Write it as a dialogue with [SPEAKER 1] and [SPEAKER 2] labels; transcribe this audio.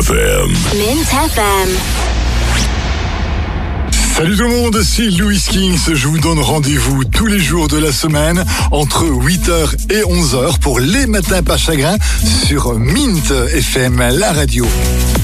[SPEAKER 1] FM.
[SPEAKER 2] Mint FM.
[SPEAKER 3] Salut tout le monde, c'est Louis Kings. Je vous donne rendez-vous tous les jours de la semaine entre 8h et 11h pour les matins pas chagrin sur Mint FM, la radio.